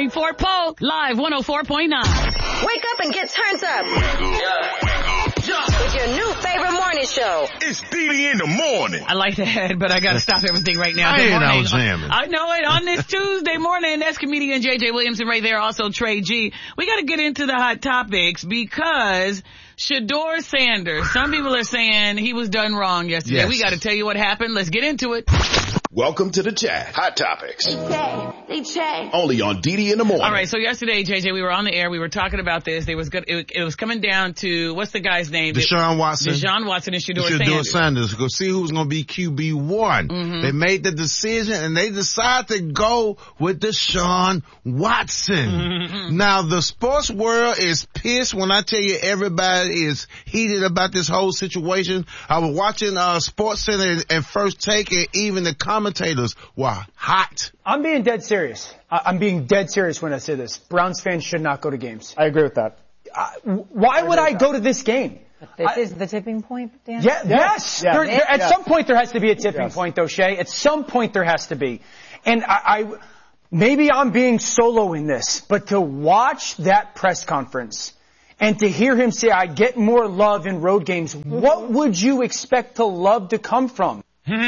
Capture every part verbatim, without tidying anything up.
morning, Fort Poe, live one oh four point nine. Wake up and get turned up. With your new favorite morning show. It's D D in the morning. I like that, but I gotta stop everything right now. I Good ain't morning. out jamming. I know it. On this Tuesday morning, that's comedian J J Williamson right there, also Trey G. We gotta get into the hot topics because Shedeur Sanders, some people are saying he was done wrong yesterday. Yes. We gotta tell you what happened. Let's get into it. Welcome to the chat. Hot topics. They say, they say. Only on D D in the morning. All right, so yesterday, J J, we were on the air. We were talking about this. They was good. It, it was coming down to, what's the guy's name? Deshaun Watson. Deshaun Watson and Shedeur Sanders. Shedeur Sanders. Go see who's going to be Q B one. Mm-hmm. They made the decision and they decided to go with Deshaun Watson. Mm-hmm. Now, the sports world is pissed when I tell you everybody is heated about this whole situation. I was watching uh Sports Center and, and First Take, and even the commentators were hot. I'm being dead serious. I- I'm being dead serious when I say this. Browns fans should not go to games. I agree with that. Uh, why would I go to this game? This I, is the tipping point, Dan? Yeah, yes. Yeah. There, there, at Yeah. some point there has to be a tipping Yes. point, though, Shay. At some point there has to be. And I, I, maybe I'm being solo in this, but to watch that press conference and to hear him say, I get more love in road games, what would you expect to love to come from?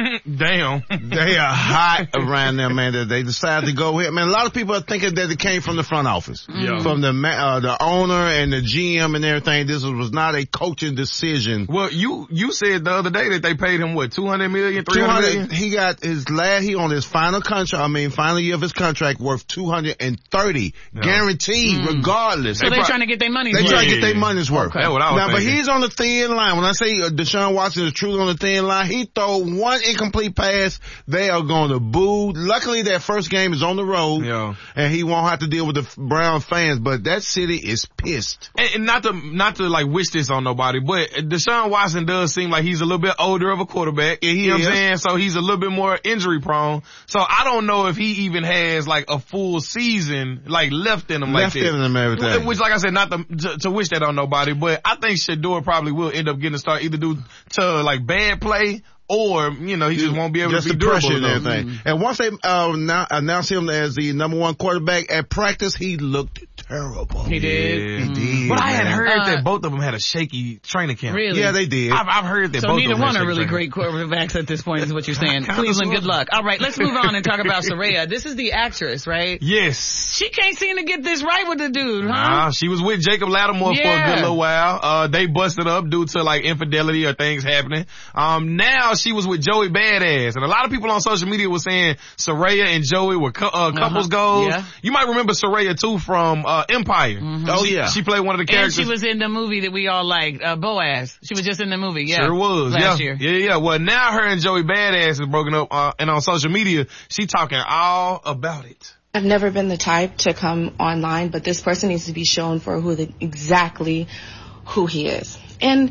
Damn. They are hot around there, man, that they decided to go here. Man, a lot of people are thinking that it came from the front office. Yeah. From the ma- uh, the owner and the G M and everything. This was not a coaching decision. Well, you you said the other day that they paid him, what, two hundred million dollars, three hundred million dollars? He got his last, he on his final contract, I mean, final year of his contract worth two hundred thirty. Yeah. Guaranteed, Mm. regardless. So they they're pro- trying to get their money's They worth. try to Yeah, get their yeah. money's worth. Okay. That's what I was now, but thinking. he's on the thin line. When I say uh, Deshaun Watson is truly on the thin line, he throw one incomplete pass, they are going to boo. Luckily, that first game is on the road, Yeah. and he won't have to deal with the Brown fans, but that city is pissed. And, and not to not to like wish this on nobody, but Deshaun Watson does seem like he's a little bit older of a quarterback. He you know is. what I'm saying? So he's a little bit more injury prone. So I don't know if he even has like a full season like left in him. Left like that. in him and everything. Which, like I said, not to, to, to wish that on nobody, but I think Shedeur probably will end up getting a start either due to like bad play or, you know, he just won't be able Just to be the pressure durable and enough. everything. Mm-hmm. And once they uh, now, announced him as the number one quarterback at practice, he looked terrible. He did. Yeah. He did. But I had man. heard Uh, that both of them had a shaky training camp. Really? Yeah, they did. I've, I've heard that So both neither of them one had are shaky really training great quarterbacks at this point is what you're saying. Kinda Cleveland, sort good of. luck. All right, let's move on and talk about Soraya. This is the actress, right? Yes. She can't seem to get this right with the dude, huh? Nah, she was with Jacob Lattimore for a Yeah. good little while. Uh, they busted up due to like infidelity or things happening. Um, now she was with Joey Badass, and a lot of people on social media were saying Soraya and Joey were cu- uh, couples Uh-huh. goals. Yeah. You might remember Soraya too from uh, Empire. Oh, She- yeah. she played one of the And characters. she was in the movie that we all liked, uh, Boaz. She was just in the movie, yeah. Sure was. Last yeah. year. Yeah, yeah. Well, now her and Joey Badass is broken up, uh, and on social media, she talking all about it. I've never been the type to come online, but this person needs to be shown for who the, exactly who he is. And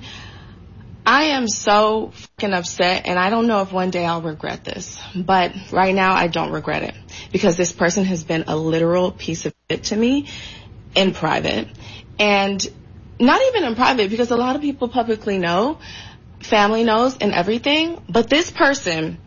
I am so fucking upset, and I don't know if one day I'll regret this, but right now I don't regret it because this person has been a literal piece of shit to me in private, and not even in private because a lot of people publicly know, family knows and everything, but this person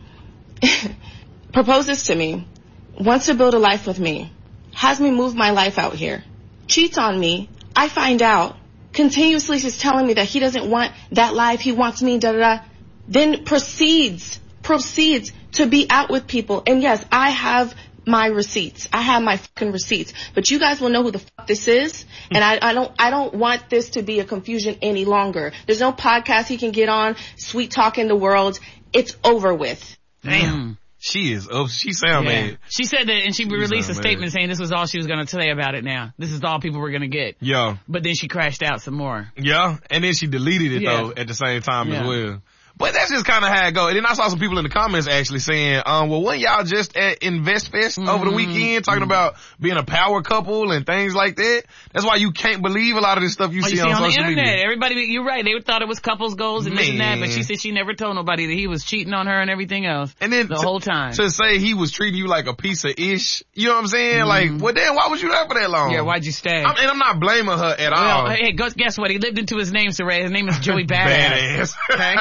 proposes to me, wants to build a life with me, has me move my life out here, cheats on me, I find out, continuously is telling me that he doesn't want that life, he wants me, da da da, then proceeds, proceeds to be out with people. And yes, I have my receipts. I have my fucking receipts. But you guys will know who the fuck this is. And I, I don't, I don't want this to be a confusion any longer. There's no podcast he can get on, sweet talking the world. It's over with. Damn. She is up. She sound Yeah. mad. She said that, and she released a sound statement mad. saying this was all she was going to say about it now. This is all people were going to get. Yeah. But then she crashed out some more. Yeah. And then she deleted it Yeah. though at the same time Yeah. as well. But that's just kind of how it go. And then I saw some people in the comments actually saying, um, well, weren't y'all just at InvestFest mm-hmm. over the weekend talking mm-hmm. about being a power couple and things like that? That's why you can't believe a lot of this stuff you, oh, see, you see on, on the social internet. media. Everybody, you're right. They thought it was couples goals and this and that, but she said she never told nobody that he was cheating on her and everything else. And then the to, whole time. To say he was treating you like a piece of ish, you know what I'm saying? Mm-hmm. Like, well then why was you there for that long? Yeah, why'd you stay? I'm, and I'm not blaming her at well, all. hey, guess what? He lived into his name, Saray. His name is Joey Badass. Badass. Okay? He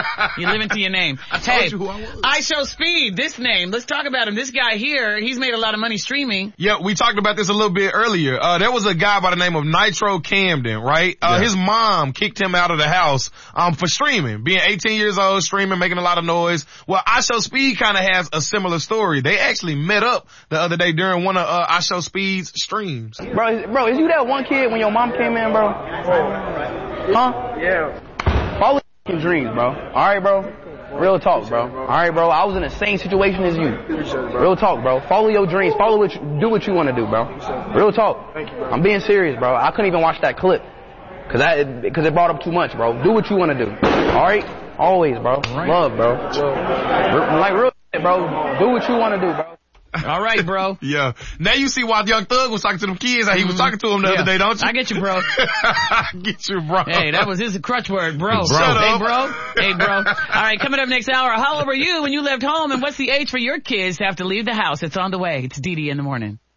live into your name. I told hey, you who I was. I Show Speed, this name. Let's talk about him. This guy here, he's made a lot of money streaming. Yeah, we talked about this a little bit earlier. Uh, there was a guy by the name of Nitro Camden, right? Uh, Yeah. his mom kicked him out of the house, um, for streaming, being eighteen years old, streaming, making a lot of noise. Well, I Show Speed kind of has a similar story. They actually met up the other day during one of, uh, I Show Speed's streams. Bro, is, bro, is you that one kid when your mom came in, bro? Huh? Yeah. Follow your dreams, bro. Alright, bro? Real talk, bro. Alright, bro? I was in the same situation as you. Real talk, bro. Follow your dreams. Follow what you, do what you want to do, bro. Real talk. I'm being serious, bro. I couldn't even watch that clip. Cause that, because it brought up too much, bro. Do what you want to do. Alright? Always, bro. Love, bro. Like, real shit, bro. Do what you want to do, bro. All right, bro. Yeah. Now you see why Young Thug was talking to them kids, how he was talking to them the Yeah. other day, don't you? I get you, bro. I get you, bro. Hey, that was his crutch word, bro. Shut Hey, up. bro. Hey, bro. All right, coming up next hour, how old were you when you left home, and what's the age for your kids to have to leave the house? It's on the way. It's D D in the morning.